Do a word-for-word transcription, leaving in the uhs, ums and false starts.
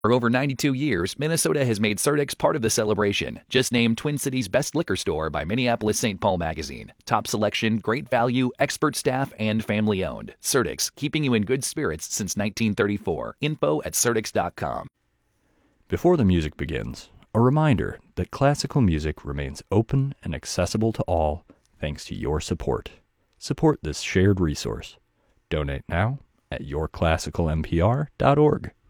For over ninety-two years, Minnesota has made Surdex part of the celebration. Just named Twin Cities' best liquor store by Minneapolis Saint Paul Magazine. Top selection, great value, expert staff, and family owned. Surdex, keeping you in good spirits since nineteen thirty-four. Info at surdex dot com. Before the music begins, a reminder that classical music remains open and accessible to all thanks to your support. Support this shared resource. Donate now at your classical m p r dot org.